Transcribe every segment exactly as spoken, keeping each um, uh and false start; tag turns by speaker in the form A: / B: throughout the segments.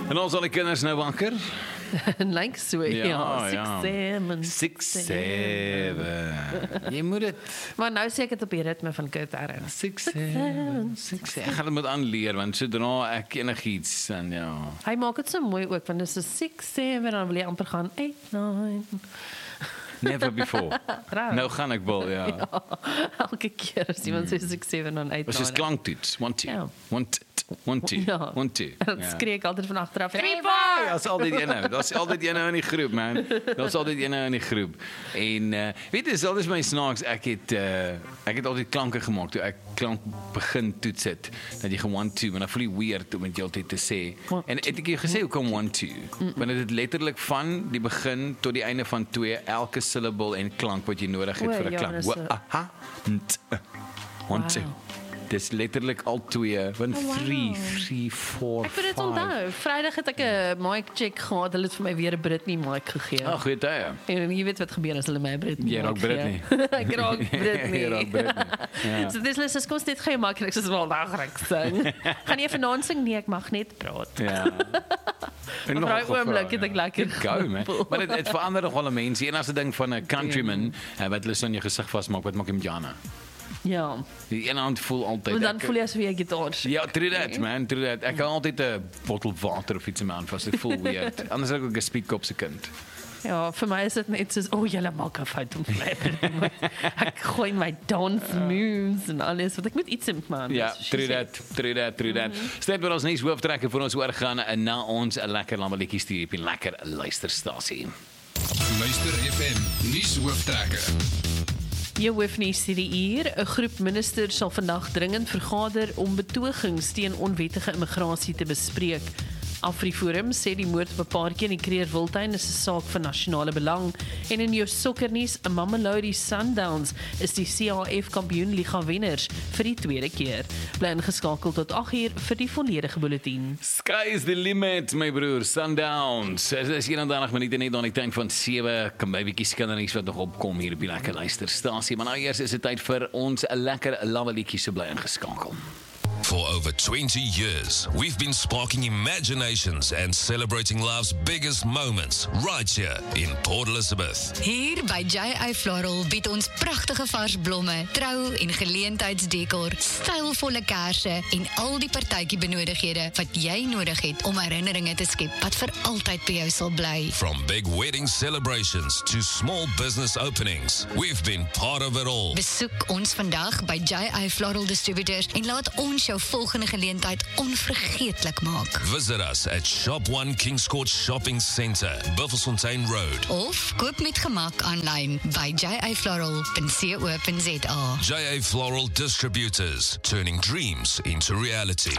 A: En ons al die kinders nou wakker?
B: Lyk so, ja,
A: Ja,
B: six,
A: ja.
B: seven.
A: six, seven. Jy moet dit
B: Maar nou sê ek het op die ritme van Kurt Arends.
A: six, seven, six, seven. Ek gaan dit moet aanleer, want sodra ek enigiets en ja.
B: Hy maak dit so mooi ook, want dit is so six, seven, dan wil jy amper gaan eight, nine.
A: Never before.
B: Raar.
A: Nou gaan ek wil, ja.
B: Ja, elke keer as iemand sê six, seven, dan eight,
A: Dit is
B: nine.
A: klanktoets. One, two,
B: Ja.
A: one, two, one, two,
B: Ja.
A: one, two.
B: Dan
A: Ja.
B: skree ek altyd van agteraf.
A: Three, four! Daar's altyd een nou. Daar's altyd een nou in die groep, man. Daar's altyd een nou in die groep. En uh, weet jy, dis altyd my snaaks. Ek het uh, ek het altyd klanke gemaak toe ek klank begin toets het. Dat jy gewoon one two, maar dan voel jy weird om dit altyd te sê. En het ek jou gesê hoekom one two? Want dit het letterlik van die begin tot die einde van twee elke syllable en klank wat jy nodig het
B: O,
A: vir 'n
B: ja,
A: klank.
B: dis
A: Wa-
B: so.
A: Aha. nt, uh, One two.
B: Wow.
A: Dis letterlik al twee, want
B: Oh, wow.
A: three, three, four,
B: Ek moet dit
A: five.
B: onthou. Vrydag het ek 'n mic check gehad. Hulle het vir my weer 'n Britney mic gegee.
A: Ag, goeie tye.
B: En jy weet wat gebeur as hulle my 'n Britney
A: Jy raak
B: mic gee.
A: Britney.
B: Ek raak Britney.
A: Jy raak Britney. Ja.
B: So dis net as kom dit geen maak en ek sê wel daglik sing. Gaan jy vanaand sing? Nee, ek mag net praat.
A: Ja. En
B: Maar
A: nog
B: daai oomblik
A: gevra,
B: het ek lekker
A: Good go, man.
B: gevoel.
A: Maar dit het verander nogal 'n mens. En as 'n ding van 'n countryman uh, wat hulle so in jou gesig vasmaak, wat maak hom Jana?
B: Ja.
A: Die ene hand voel altyd.
B: Want dan
A: ek-
B: voel jy asof jy gitaar speel.
A: Ja, true that, man, true that. Ek kan altyd 'n bottel water of iets in my hand vas. Dit voel weird. Anders is ek ook 'n speedkop se kind.
B: Ja, vir my is dit net soos, o, oh, julle maak 'n fout om te Ek gooi my dance moves en alles, want ek moet iets in my hand.
A: Ja,
B: soos jy
A: true
B: sê.
A: that, true that, true that. Stap by ons nuus hooftrekker vir ons oorgaan en na ons 'n lekker lammetjie stuur op 'n lekker luisterstasie.
C: Luister F M, nuus hooftrekker.
B: Jou hoofnuus hierdie uur, 'n groep ministers sal vandag dringend vergader om betogings teen onwettige immigrasie te bespreek. AfriForum sê die moord op 'n paartjie in die Kruger Wildtuin is 'n saak van nasionale belang. En in jou sokkernuus, Mamelodi Sundowns is die C A F Kampioenliga wenners vir die tweede keer. Bly ingeskakel tot agt uur vir die volledige bulletin.
A: Sky is the limit, my broer. Sundowns. Dit is eenendertig minute net aan die tyd van sewe. Kom by bietjie skindernuus wat nog opkom hier op die lekker luisterstasie. Maar nou eers is dit tyd vir ons 'n lekker lawelietjie se bly ingeskakel.
C: For over twenty years, we've been sparking imaginations and celebrating life's biggest moments right here in Port Elizabeth.
D: Hier by J I Floral bied ons pragtige vars blomme, trou- en geleentheidsdekor, stylvolle kersse en al die partytjie benodighede wat jy nodig het om herinneringe te skep wat vir altyd by jou sal bly.
C: From big wedding celebrations to small business openings, we've been part of it all.
D: Besoek ons vandag by J I Floral Distributors en laat ons jou volgende geleentheid onvergeetlik maak.
C: Visit us at Shop One Kings Court Shopping Centre, Buffelsfontein Road.
D: Of koop met gemak aanlyn by j i floral dot co dot z a.
C: J A Floral Distributors, turning dreams into reality.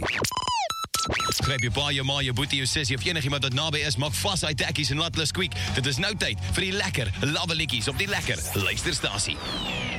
E: Gryp jou pa, jou ma, jou boetie, jou sussie of enigiemand wat naby is, maak vas uit tekkies en laat hulle squeak. Dit is nou tyd vir die lekker lawwe liedjies op die lekker luisterstasie.